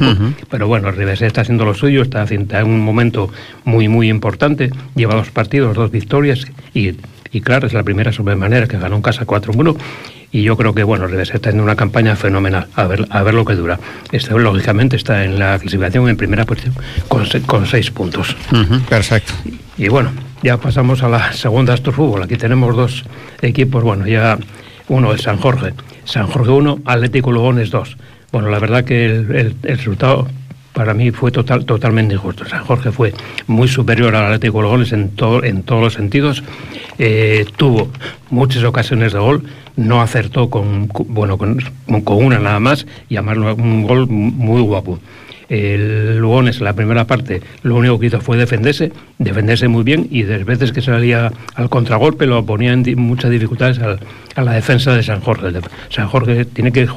pero bueno, Ribesé está haciendo lo suyo, está en un momento muy, muy importante, lleva 2 partidos, 2 victorias, y claro, es la primera sobremanera que ganó en casa 4-1, y yo creo que, bueno, Ribesé está en una campaña fenomenal, a ver lo que dura. Lógicamente está en la clasificación en primera posición con 6 puntos. Perfecto. Y bueno, ya pasamos a la segunda Asturfútbol. Aquí tenemos 2 equipos, bueno, ya uno es San Jorge 1, Atlético Lugones 2. Bueno, la verdad que el resultado para mí fue totalmente injusto. San Jorge fue muy superior al Atlético Lugones en todos los sentidos. Tuvo muchas ocasiones de gol, no acertó con una nada más, y además un gol muy guapo. El Lugones en la primera parte lo único que hizo fue defenderse muy bien, y de veces que salía al contragolpe lo ponía en muchas dificultades a la defensa de San Jorge. San Jorge tiene que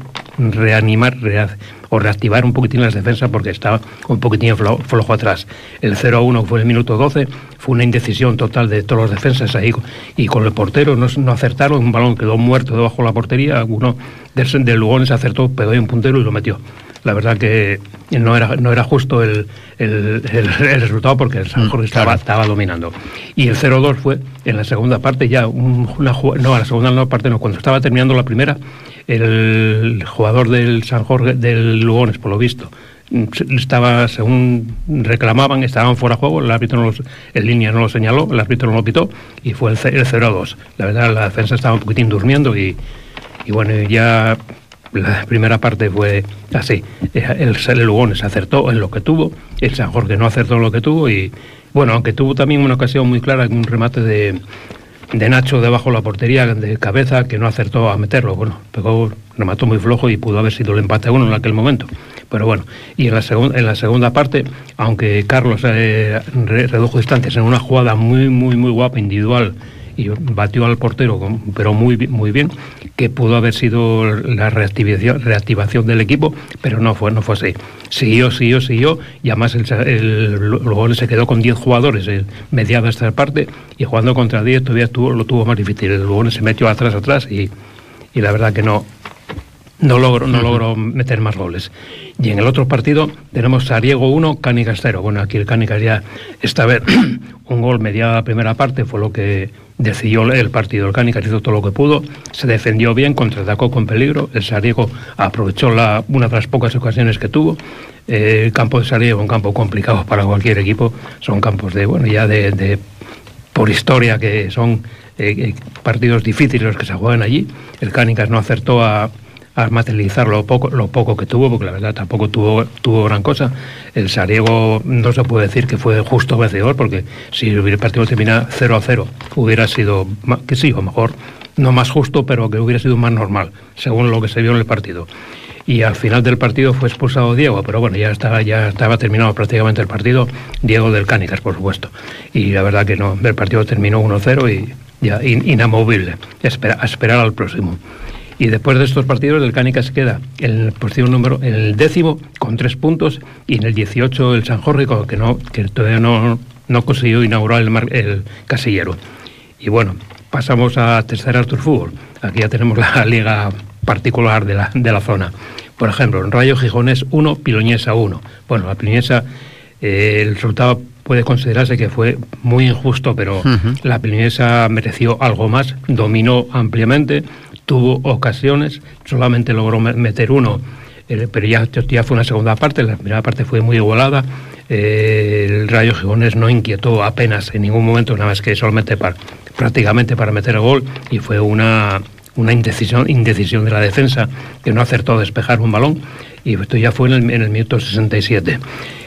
reactivar un poquitín las defensas, porque estaba un poquitín flojo atrás. El 0-1 fue el minuto 12, fue una indecisión total de todos los defensas ahí, y con el portero no acertaron, un balón quedó muerto debajo de la portería, uno del Lugones acertó, pegó ahí un puntero y lo metió. La verdad que no era justo el resultado, porque el San Jorge estaba dominando. Y el 0-2 fue en la segunda parte, ya cuando estaba terminando la primera, el jugador del San Jorge, del Lugones, por lo visto, estaba, según reclamaban, estaban fuera de juego, el árbitro en línea no lo señaló, el árbitro no lo pitó, y fue el 0-2. La verdad, la defensa estaba un poquitín durmiendo, y bueno, ya la primera parte fue así. El Lugones acertó en lo que tuvo, el San Jorge no acertó en lo que tuvo, y bueno, aunque tuvo también una ocasión muy clara, un remate de Nacho debajo de la portería de cabeza, que no acertó a meterlo. Bueno, remató muy flojo y pudo haber sido el empate a 1 en aquel momento. Pero bueno, y en la segunda parte, aunque Carlos redujo distancias en una jugada muy, muy, muy guapa, individual, y batió al portero, pero muy, muy bien, que pudo haber sido la reactivación del equipo, pero no fue así. Siguió, y además el Lugones se quedó con 10 jugadores mediada esta parte, y jugando contra 10 todavía lo tuvo más difícil. El Lugones se metió atrás, y la verdad que no logró meter más goles. Y en el otro partido tenemos Sariego 1, Cánicas 0. Bueno, aquí el Cánicas ya esta vez un gol mediada la primera parte fue lo que decidió el partido. El Cánicas hizo todo lo que pudo, se defendió bien, contraatacó con peligro. El Sariego aprovechó una de las pocas ocasiones que tuvo. El campo de Sariego es un campo complicado para cualquier equipo. Son campos por historia, que son partidos difíciles los que se juegan allí. El Cánicas no acertó a materializar lo poco que tuvo, porque la verdad tampoco tuvo gran cosa. El Sariego no se puede decir que fue justo vencedor, porque si el partido terminara 0-0 hubiera sido, que sí, o mejor, no más justo, pero que hubiera sido más normal, según lo que se vio en el partido. Y al final del partido fue expulsado Diego, pero bueno, ya estaba terminado prácticamente el partido, Diego del Cánicas, por supuesto. Y la verdad que no, el partido terminó 1-0 y ya inamovible, a esperar al próximo. Y después de estos partidos, el Cánicas queda en el 10º con 3 puntos, y en el 18 el San Jorge, que todavía no consiguió inaugurar el casillero. Y bueno, pasamos a tercera Asturfútbol. Aquí ya tenemos la liga particular de la zona. Por ejemplo, en Rayo Gijonés 1, Piloñesa 1. Bueno, la Piloñesa, el resultado puede considerarse que fue muy injusto, pero la Piloñesa mereció algo más, dominó ampliamente, tuvo ocasiones, solamente logró meter uno, pero ya fue una segunda parte. La primera parte fue muy igualada. El Rayo Gijonés no inquietó apenas en ningún momento, nada más que solamente prácticamente para meter el gol, y fue una indecisión de la defensa, que no acertó a despejar un balón, y esto ya fue en el minuto 67.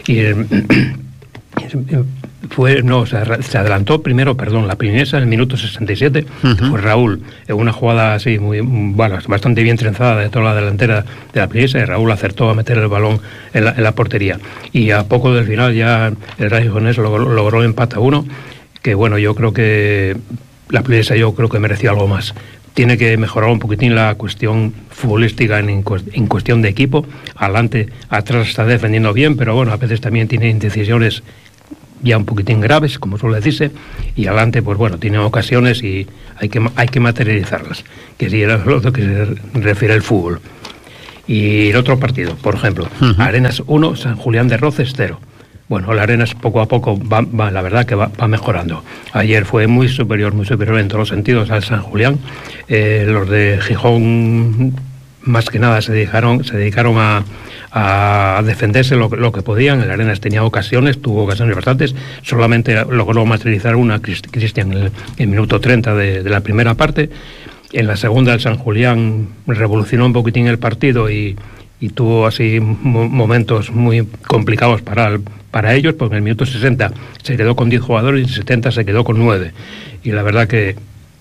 Se adelantó primero, la Piloñesa en el minuto 67, fue Raúl, en una jugada así bastante bien trenzada de toda la delantera de la Piloñesa, y Raúl acertó a meter el balón en la portería. Y a poco del final ya el Rayo Gijonés logró el empate a 1, que bueno, yo creo que la Piloñesa mereció algo más. Tiene que mejorar un poquitín la cuestión futbolística en cuestión de equipo. Atrás está defendiendo bien, pero bueno, a veces también tiene indecisiones ya un poquitín graves, como suele decirse, y adelante, pues bueno, tiene ocasiones y hay que materializarlas, que sí era lo que se refiere al fútbol. Y el otro partido, por ejemplo, Arenas 1, San Julián de Roces 0. Bueno, la Arenas poco a poco la verdad que va mejorando. Ayer fue muy superior en todos los sentidos al San Julián. Los de Gijón, más que nada, se dedicaron a defenderse lo que podían. El Arenas tenía tuvo ocasiones bastantes. Solamente logró materializar una Cristian en el minuto 30 de la primera parte. En la segunda, el San Julián revolucionó un poquitín el partido y tuvo así momentos muy complicados para ellos, porque en el minuto 60 se quedó con 10 jugadores y en el 70 se quedó con 9. Y la verdad que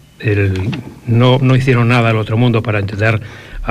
no hicieron nada al otro mundo para intentar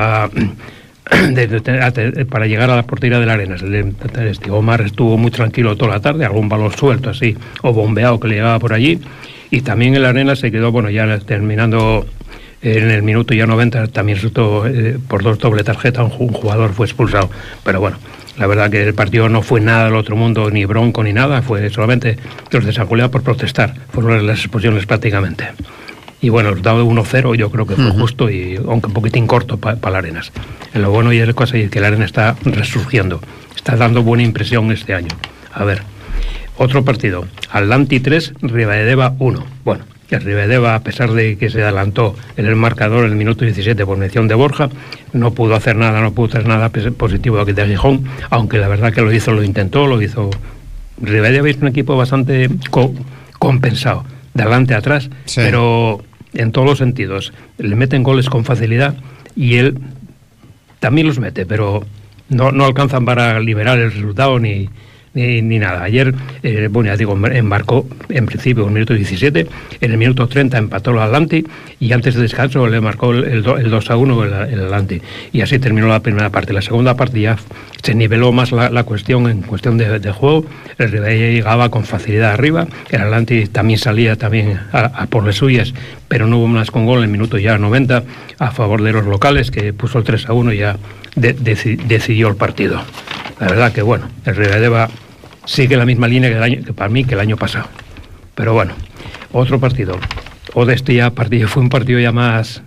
para llegar a la portería de la Arenas. Omar estuvo muy tranquilo toda la tarde, algún balón suelto así o bombeado que le llegaba por allí, y también en la Arenas se quedó, ya terminando en el minuto ya 90, también resultó por 2 doble tarjeta, un jugador fue expulsado. Pero bueno, la verdad que el partido no fue nada del otro mundo, ni bronco ni nada, fue solamente los de San Julián por protestar, fueron las expulsiones prácticamente. Y bueno, el dado de 1-0 yo creo que fue justo, y aunque un poquitín corto para la Arenas. Lo bueno y es que la Arenas está resurgiendo, está dando buena impresión este año. A ver, otro partido, Atlanti 3, Ribadedeva 1. Bueno, el Ribadedeva, a pesar de que se adelantó en el marcador en el minuto 17 por mención de Borja, no pudo hacer nada positivo aquí de Gijón, aunque la verdad que lo intentó. Ribadedeva es un equipo bastante compensado, de adelante a atrás, sí, pero en todos los sentidos. Le meten goles con facilidad y él también los mete, pero no alcanzan para liberar el resultado ni nada. Ayer, ya digo, embarcó en principio en el minuto 17, en el minuto 30 empató el Atlanti y antes de descanso le marcó el 2-1 el Atlanti, y así terminó la primera parte. La segunda parte ya se niveló más la cuestión en cuestión de juego. El Ribadedeva llegaba con facilidad arriba, el Atlanti también salía a por las suyas, pero no hubo más con gol en el minuto ya 90 a favor de los locales, que puso el 3-1 y ya decidió el partido. La verdad que bueno, el Ribadedeva sigue la misma línea que para mí que el año pasado. Pero bueno, otro partido. Fue un partido ya más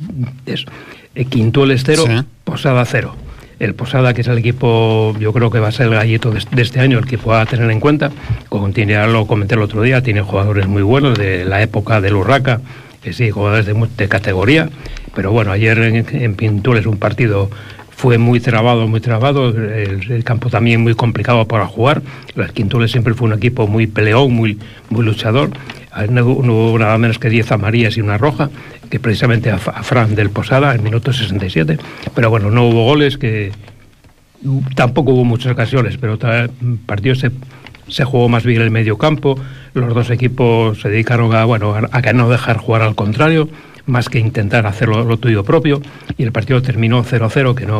Quintueles 0, sí, Posada 0. El Posada, que es el equipo, yo creo que va a ser el gallito de este año, el equipo a tener en cuenta. Ya lo comenté el otro día, tiene jugadores muy buenos de la época del Urraca, que sí, jugadores de categoría. Pero bueno, ayer en Quintueles un partido fue muy trabado, el campo también muy complicado para jugar. Las Quintueles siempre fue un equipo muy peleón, muy luchador. No hubo nada menos que 10 amarillas y una roja, que precisamente a Fran del Posada en minuto 67. Pero bueno, no hubo goles, que tampoco hubo muchas ocasiones, pero el partido se jugó más bien en el medio campo. Los dos equipos se dedicaron a que no dejar jugar al contrario, más que intentar hacer lo tuyo propio, y el partido terminó 0-0, que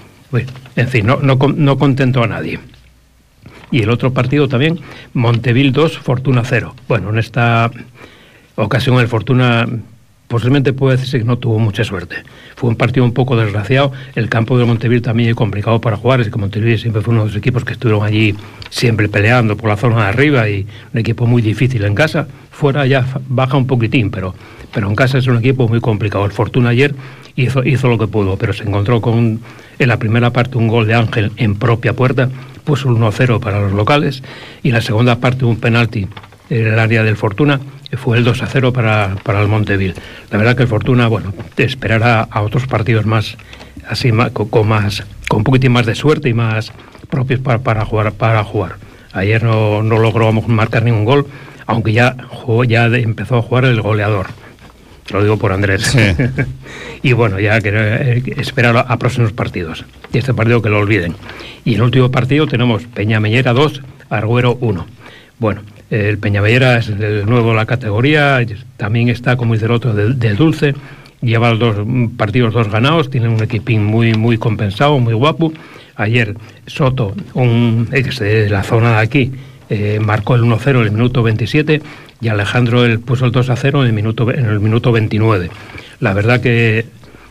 no contentó a nadie. Y el otro partido también, Montevil 2, Fortuna 0. Bueno, en esta ocasión el Fortuna posiblemente puede decirse que no tuvo mucha suerte. Fue un partido un poco desgraciado. El campo de Montevil también es complicado para jugar. Es que Montevil siempre fue uno de los equipos que estuvieron allí siempre peleando por la zona de arriba, y un equipo muy difícil en casa. Fuera ya baja un poquitín, pero en casa es un equipo muy complicado. El Fortuna ayer hizo lo que pudo, pero se encontró en la primera parte un gol de Ángel en propia puerta, puso 1-0 para los locales, y en la segunda parte un penalti en el área del Fortuna, fue el 2-0 para el Montevil. La verdad que el Fortuna, esperará a otros partidos más, así con un poquitín más de suerte y más propios para jugar. Ayer no logró marcar ningún gol, aunque ya empezó a jugar el goleador. Lo digo por Andrés. Sí. Y bueno, ya que esperar a próximos partidos. Y este partido que lo olviden. Y el último partido tenemos Peñamellera 2, Argüero 1. Bueno, el Peñamellera es el nuevo de la categoría, también está, como dice el otro, del Dulce. Lleva los 2 partidos ganados, tiene un equipín muy compensado, muy guapo. Ayer Soto, un ex de la zona de aquí, marcó el 1-0 en el minuto 27, y Alejandro puso el 2-0 en el minuto 29. La verdad que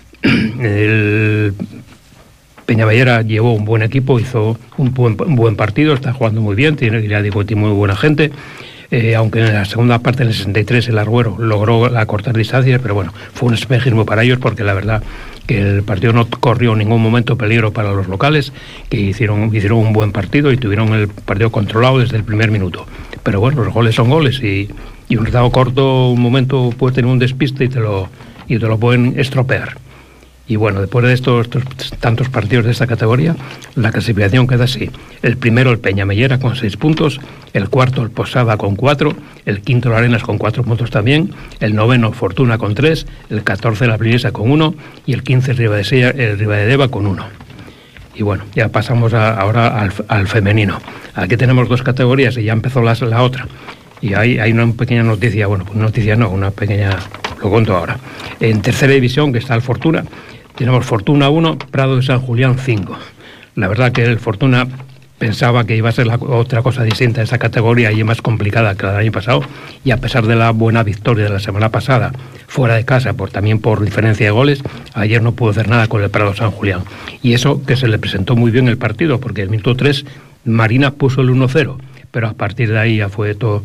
el Peñamellera llevó un buen equipo, hizo un buen partido, está jugando muy bien, tiene muy buena gente. Aunque en la segunda parte, en el 63, el Argüero logró acortar distancias, pero bueno, fue un espejismo para ellos, porque la verdad que el partido no corrió en ningún momento peligro para los locales, que hicieron un buen partido y tuvieron el partido controlado desde el primer minuto. Pero bueno, los goles son goles y un resultado corto, un momento puede tener un despiste y te lo pueden estropear. Y bueno, después de estos tantos partidos de esta categoría, la clasificación queda así. El primero, el Peñamellera, con 6 puntos. El cuarto, el Posada, con 4. El quinto, el Arenas, con 4 puntos también. El noveno, Fortuna, con 3. El 14, la Plinesa, con 1. Y el 15, el Ribadedeva, con 1. Y bueno, ya pasamos ahora al femenino. Aquí tenemos 2 categorías y ya empezó la otra. Y hay una pequeña noticia, bueno, pues noticia no, una pequeña, lo cuento ahora. En tercera división, que está el Fortuna, tenemos Fortuna 1, Prado de San Julián 5. La verdad que el Fortuna pensaba que iba a ser otra cosa distinta, esa categoría y más complicada que la del año pasado, y a pesar de la buena victoria de la semana pasada, fuera de casa, también por diferencia de goles, ayer no pudo hacer nada con el Prado de San Julián. Y eso que se le presentó muy bien el partido, porque el minuto 3 Marina puso el 1-0, pero a partir de ahí ya fue todo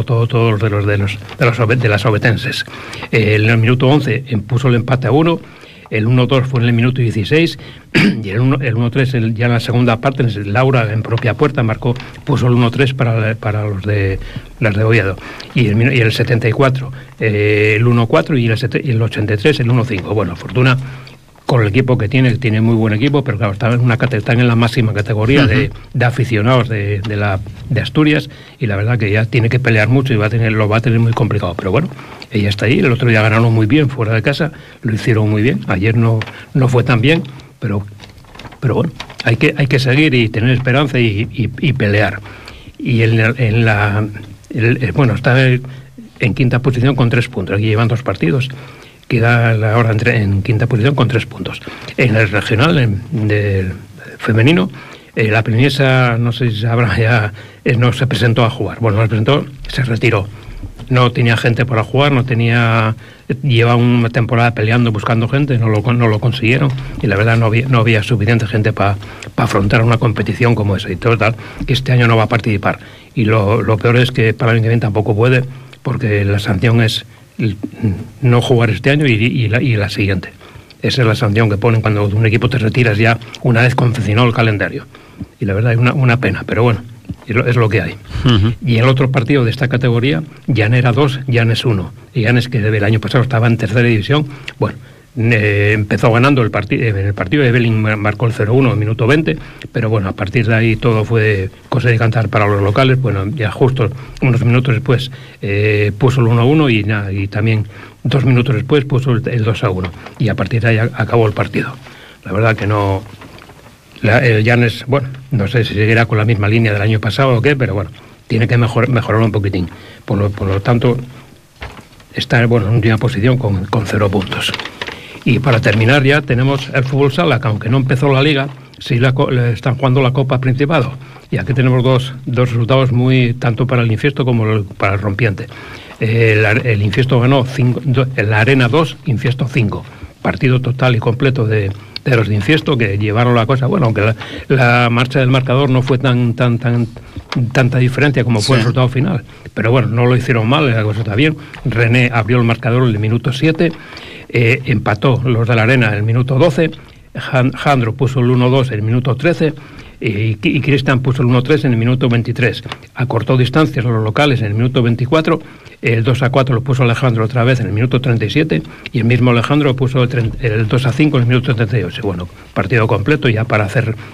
de las obetenses. En el minuto 11 puso el empate a 1. El 1-2 fue en el minuto 16 y el 1-3 ya en la segunda parte, Laura en propia puerta puso el 1-3 para las de Oviedo. Y el 74 el 1-4 y el 83 el 1-5. Bueno, Fortuna, con el equipo que tiene muy buen equipo, pero claro, están en la máxima categoría de aficionados de Asturias, y la verdad que ya tiene que pelear mucho y lo va a tener muy complicado. Pero bueno, ella está ahí. El otro día ganaron muy bien fuera de casa, lo hicieron muy bien. Ayer no fue tan bien, pero bueno, hay que seguir y tener esperanza y pelear. Y bueno, está en quinta posición con 3 puntos. Aquí llevan 2 partidos. Queda ahora en quinta posición con 3 puntos. En el regional del femenino, la Plinesa, no sé si sabrá, ya no se presentó a jugar. Bueno, no se presentó, se retiró. No tenía gente para jugar, lleva una temporada peleando, buscando gente, no lo consiguieron, y la verdad no había suficiente gente para afrontar una competición como esa, y total, que este año no va a participar. Y lo peor es que para el año que viene tampoco puede, porque la sanción es no jugar este año y la siguiente. Esa es la sanción que ponen cuando un equipo te retiras ya una vez confeccionado el calendario. Y la verdad es una pena, pero bueno, es lo que hay. Uh-huh. Y el otro partido de esta categoría, Llanera 2, Llanes 1. Y Llanes, que el año pasado estaba en tercera división, bueno, empezó ganando el partido. En el partido Evelyn marcó el 0-1 en el minuto 20, pero bueno, a partir de ahí todo fue cosa de cantar para los locales. Bueno, ya justo unos minutos después puso el 1-1 y también 2 minutos después puso el 2-1, y a partir de ahí acabó el partido. La verdad que no, el Llanes, bueno, no sé si seguirá con la misma línea del año pasado o qué, pero bueno, tiene que mejorarlo un poquitín. Por lo tanto, está en última posición con 0 puntos. Y para terminar ya tenemos el fútbol sala, que aunque no empezó la liga, sí le están jugando la Copa Principado. Y aquí tenemos dos resultados tanto para el Infiesto como para el Rompiente. El Infiesto ganó en la Arena 2, Infiesto 5. Partido total y completo de los de Infiesto, que llevaron la cosa. Bueno, aunque la marcha del marcador no fue tanta diferencia como fue el resultado final. Pero bueno, no lo hicieron mal, la cosa está bien. René abrió el marcador en el minuto 7. Empató los de la Arena en el minuto 12, Jandro puso el 1-2 en el minuto 13 y Cristian puso el 1-3 en el minuto 23. Acortó distancias a los locales en el minuto 24, el 2-4 lo puso Alejandro otra vez en el minuto 37 y el mismo Alejandro puso el 2-5 en el minuto 38. Bueno, partido completo ya para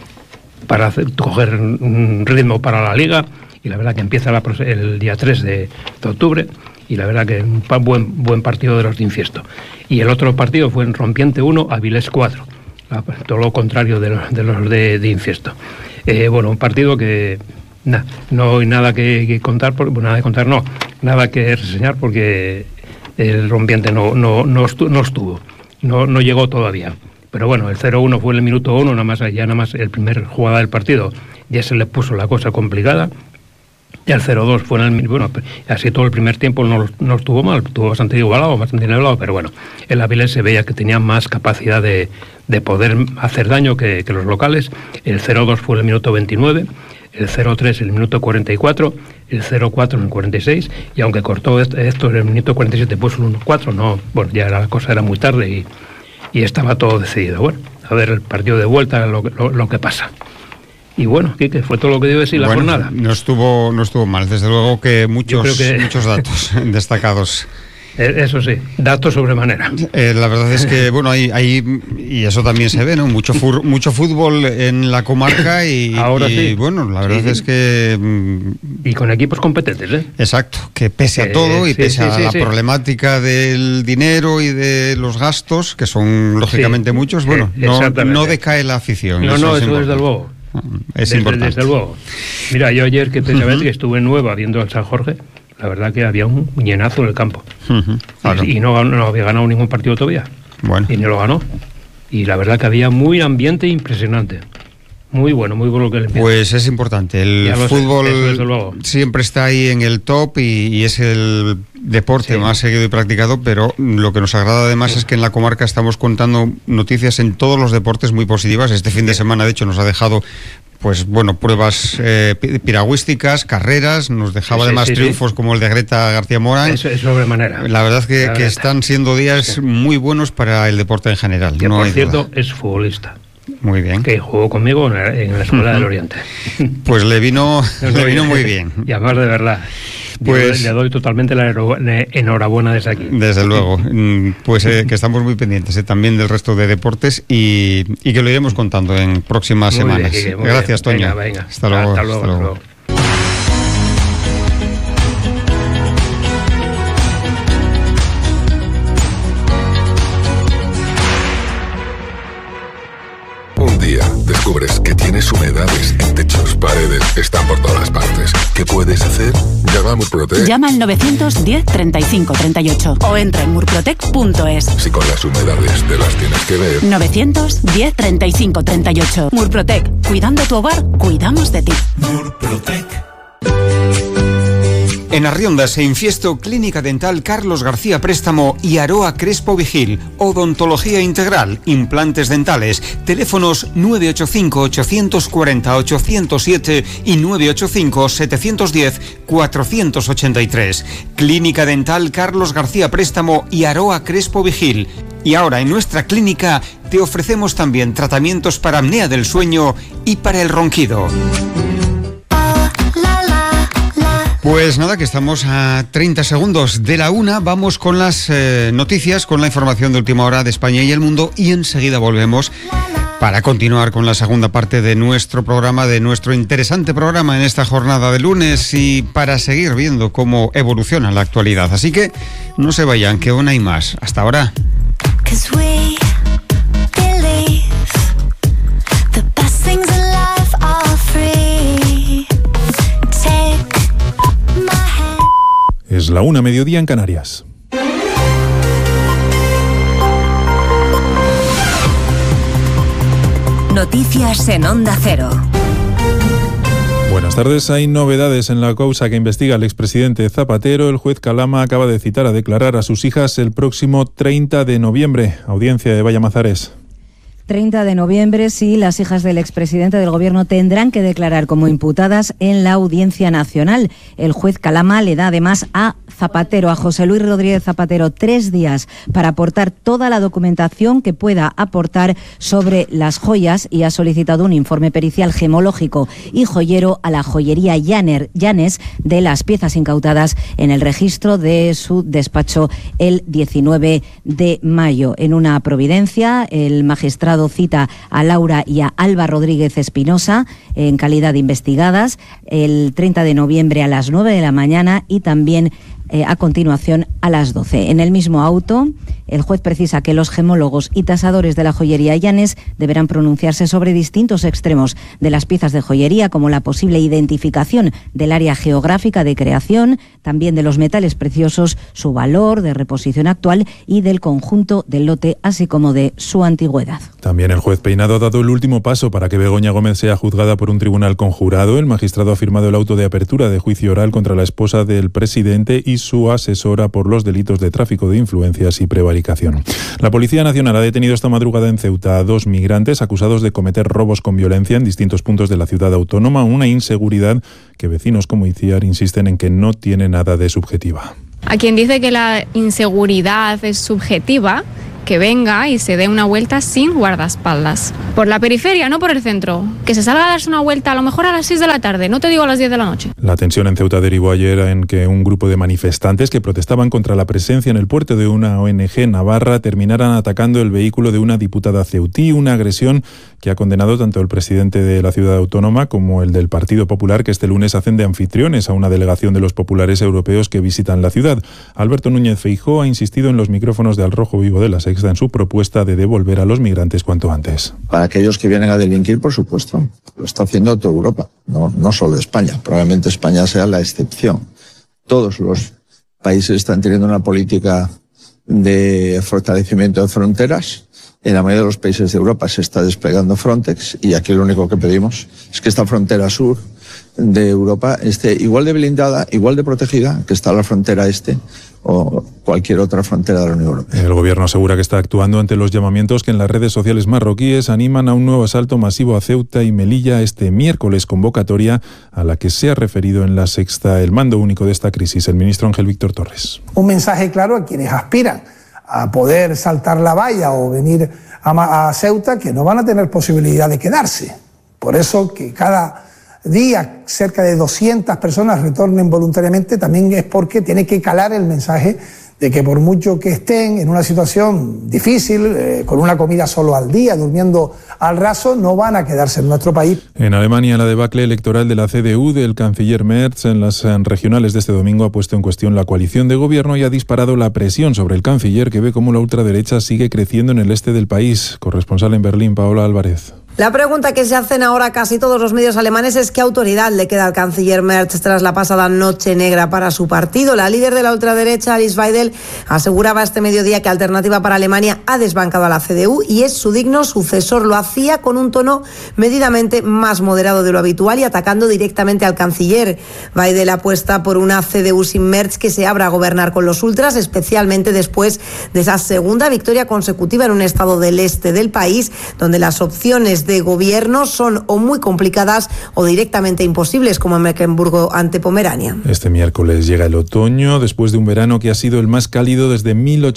coger un ritmo para la liga, y la verdad que empieza el día 3 de octubre. Y la verdad que un buen partido de los de Infiesto. Y el otro partido fue en Rompiente 1, Avilés 4. Todo lo contrario de los de Infiesto. Bueno, un partido que no hay nada que contar, nada que reseñar, porque el Rompiente no estuvo, no llegó todavía. Pero bueno, el 0-1 fue en el minuto 1, nada más el primer jugada del partido, ya se le puso la cosa complicada. Y el 0-2 fue así todo el primer tiempo no estuvo mal, estuvo bastante igualado, bastante nivelado, pero bueno, el Avilés se veía que tenía más capacidad de poder hacer daño que los locales. El 0-2 fue en el minuto 29, el 0-3 en el minuto 44, el 0-4 en el 46, y aunque cortó esto en el minuto 47 puso el 1-4, ya la cosa era muy tarde y estaba todo decidido. Bueno, a ver el partido de vuelta, lo que pasa. Y bueno, Quique, fue todo lo que dio decir la jornada. No estuvo mal, desde luego que muchos datos destacados. Eso sí, datos sobremanera. La verdad es que, bueno, hay y eso también se ve, ¿no? Mucho fútbol en la comarca y sí. Bueno, la verdad es que... Y con equipos competentes, ¿eh? Exacto, que pese a todo y pese a la problemática del dinero y de los gastos, que son lógicamente muchos, bueno, no decae la afición. Eso desde luego. Es importante. Desde luego. Mira, yo ayer que precisamente que estuve en Nueva viendo el San Jorge, la verdad que había un llenazo en el campo. Claro. Y no había ganado ningún partido todavía. Bueno. Y no lo ganó. Y la verdad que había muy ambiente impresionante. Muy bueno que le empieza. Pues es importante. El fútbol siempre está ahí en el top y es el deporte más seguido y practicado, pero lo que nos agrada además es que en la comarca estamos contando noticias en todos los deportes muy positivas. Este fin de semana, de hecho, nos ha dejado pruebas piragüísticas, carreras, nos dejaba además triunfos como el de Greta García Morán. Eso es sobremanera. La verdad es que están siendo días muy buenos para el deporte en general. Que por cierto es futbolista. Muy bien. Que jugó conmigo en la Escuela del Oriente. Pues le vino muy bien. Y además de verdad. Pues le doy totalmente la enhorabuena desde aquí. Desde luego. Pues que estamos muy pendientes también del resto de deportes y que lo iremos contando en próximas semanas. Bien, gracias, Toño. Venga. Hasta luego. Un día descubres que tienes humedades en techos, paredes, están por todas partes. ¿Qué puedes hacer? Llama a Murprotec. Llama al 910 35 38 o entra en murprotec.es. Si con las humedades te las tienes que ver. 910 35 38. Murprotec. Cuidando tu hogar, cuidamos de ti. Murprotec. En Arrionda se infiesto Clínica Dental Carlos García Préstamo y Aroa Crespo Vigil. Odontología integral, implantes dentales. Teléfonos 985-840-807 y 985-710-483. Clínica Dental Carlos García Préstamo y Aroa Crespo Vigil. Y ahora en nuestra clínica te ofrecemos también tratamientos para apnea del sueño y para el ronquido. Pues nada, que estamos a 30 segundos de la 1. Vamos con las noticias, con la información de última hora de España y el mundo y enseguida volvemos para continuar con la segunda parte de nuestro programa, de nuestro interesante programa en esta jornada de lunes y para seguir viendo cómo evoluciona la actualidad. Así que no se vayan, que aún hay más. Hasta ahora. Es la 1:00 mediodía en Canarias. Noticias en Onda Cero. Buenas tardes. Hay novedades en la causa que investiga el expresidente Zapatero. El juez Calama acaba de citar a declarar a sus hijas el próximo 30 de noviembre. Audiencia de Vallamazares. 30 de noviembre, sí, las hijas del expresidente del Gobierno tendrán que declarar como imputadas en la Audiencia Nacional. El juez Calama le da además a Zapatero, a José Luis Rodríguez Zapatero, 3 días para aportar toda la documentación que pueda aportar sobre las joyas y ha solicitado un informe pericial gemológico y joyero a la joyería Llanes de las piezas incautadas en el registro de su despacho el 19 de mayo. En una providencia, el magistrado cita a Laura y a Alba Rodríguez Espinosa en calidad de investigadas el 30 de noviembre a las 9 de la mañana y también a continuación a las 12. En el mismo auto, el juez precisa que los gemólogos y tasadores de la joyería Llanes deberán pronunciarse sobre distintos extremos de las piezas de joyería, como la posible identificación del área geográfica de creación, también de los metales preciosos, su valor de reposición actual y del conjunto del lote, así como de su antigüedad. También el juez Peinado ha dado el último paso para que Begoña Gómez sea juzgada por un tribunal conjurado. El magistrado ha firmado el auto de apertura de juicio oral contra la esposa del presidente y su asesora por los delitos de tráfico de influencias y prevaricación. La Policía Nacional ha detenido esta madrugada en Ceuta a 2 migrantes acusados de cometer robos con violencia en distintos puntos de la ciudad autónoma, una inseguridad que vecinos como Itziar insisten en que no tiene nada de subjetiva. A quien dice que la inseguridad es subjetiva, que venga y se dé una vuelta sin guardaespaldas. Por la periferia, no por el centro. Que se salga a darse una vuelta a lo mejor a las 6 de la tarde, no te digo a las 10 de la noche. La tensión en Ceuta derivó ayer en que un grupo de manifestantes que protestaban contra la presencia en el puerto de una ONG navarra terminaran atacando el vehículo de una diputada ceutí, una agresión que ha condenado tanto el presidente de la ciudad autónoma como el del Partido Popular, que este lunes hacen de anfitriones a una delegación de los populares europeos que visitan la ciudad. Alberto Núñez Feijóo ha insistido en los micrófonos de Al Rojo Vivo de La Sexta en su propuesta de devolver a los migrantes cuanto antes. Para aquellos que vienen a delinquir, por supuesto, lo está haciendo toda Europa, no solo España. Probablemente España sea la excepción. Todos los países están teniendo una política de fortalecimiento de fronteras. En la mayoría de los países de Europa se está desplegando Frontex y aquí lo único que pedimos es que esta frontera sur de Europa esté igual de blindada, igual de protegida que está la frontera este o cualquier otra frontera de la Unión Europea. El gobierno asegura que está actuando ante los llamamientos que en las redes sociales marroquíes animan a un nuevo asalto masivo a Ceuta y Melilla este miércoles, convocatoria a la que se ha referido en La Sexta el mando único de esta crisis, el ministro Ángel Víctor Torres. Un mensaje claro a quienes aspiran a poder saltar la valla o venir a Ceuta, que no van a tener posibilidad de quedarse. Por eso que cada día cerca de 200 personas retornen voluntariamente, también es porque tiene que calar el mensaje de que por mucho que estén en una situación difícil, con una comida solo al día, durmiendo al raso, no van a quedarse en nuestro país. En Alemania, la debacle electoral de la CDU del canciller Merz en las regionales de este domingo ha puesto en cuestión la coalición de gobierno y ha disparado la presión sobre el canciller, que ve cómo la ultraderecha sigue creciendo en el este del país. Corresponsal en Berlín, Paola Álvarez. La pregunta que se hacen ahora casi todos los medios alemanes es qué autoridad le queda al canciller Merz tras la pasada noche negra para su partido. La líder de la ultraderecha, Alice Weidel, aseguraba este mediodía que Alternativa para Alemania ha desbancado a la CDU y es su digno sucesor. Lo hacía con un tono medidamente más moderado de lo habitual y atacando directamente al canciller. Weidel apuesta por una CDU sin Merz que se abra a gobernar con los ultras, especialmente después de esa segunda victoria consecutiva en un estado del este del país, donde las opciones de gobierno son o muy complicadas o directamente imposibles, como en Mecklemburgo ante Pomerania. Este miércoles llega el otoño, después de un verano que ha sido el más cálido desde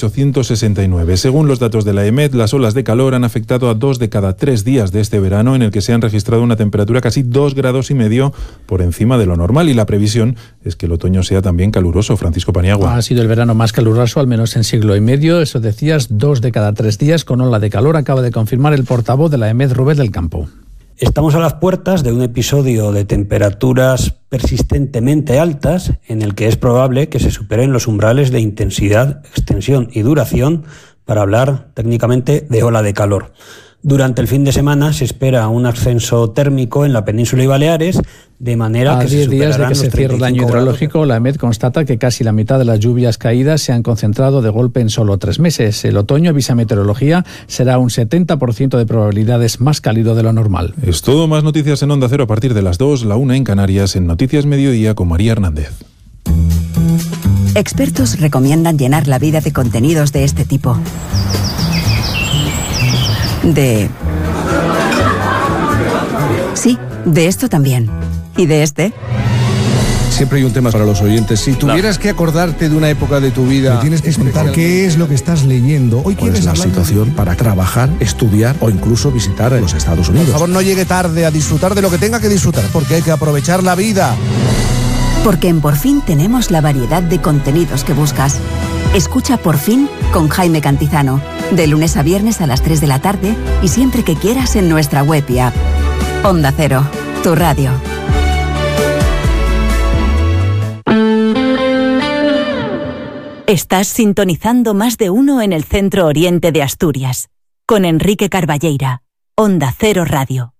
1869. Según los datos de la EMET, las olas de calor han afectado a 2 de cada 3 días de este verano, en el que se han registrado una temperatura casi 2,5 grados por encima de lo normal, y la previsión es que el otoño sea también caluroso. Francisco Paniagua. Ha sido el verano más caluroso, al menos en siglo y medio. Eso decías, 2 de cada 3 días con ola de calor, acaba de confirmar el portavoz de la EMET, Rubén del Campo. Estamos a las puertas de un episodio de temperaturas persistentemente altas en el que es probable que se superen los umbrales de intensidad, extensión y duración para hablar técnicamente de ola de calor. Durante el fin de semana se espera un ascenso térmico en la península y Baleares, de manera que 10 días de que se cierre el año hidrológico, la EMET constata que casi la mitad de las lluvias caídas se han concentrado de golpe en solo 3 meses. El otoño, avisa Meteorología, será un 70% de probabilidades más cálido de lo normal. Es todo. Más noticias en Onda Cero a partir de las 2, la 1 en Canarias, en Noticias Mediodía con María Hernández. Expertos recomiendan llenar la vida de contenidos de este tipo. Sí, de esto también. ¿Y de este? Siempre hay un tema para los oyentes. Si tuvieras que acordarte de una época de tu vida, tienes que explicar qué es lo que estás leyendo. Hoy quieres la situación para trabajar, estudiar o incluso visitar los Estados Unidos. Por favor, no llegue tarde a disfrutar de lo que tenga que disfrutar, porque hay que aprovechar la vida. Porque en Por Fin tenemos la variedad de contenidos que buscas. Escucha Por Fin con Jaime Cantizano, de lunes a viernes a las 3 de la tarde y siempre que quieras en nuestra web y app. Onda Cero, tu radio. Estás sintonizando Más de Uno en el Centro Oriente de Asturias, con Enrique Carballeira, Onda Cero Radio.